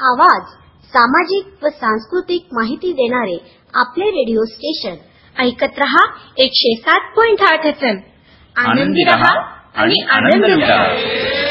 आवाज, सामाजिक व सांस्कृतिक माहिती देणारे आपले रेडिओ स्टेशन. ऐकत रहा 107.8 FM. आनंदी रहा आणि आनंद लुटा.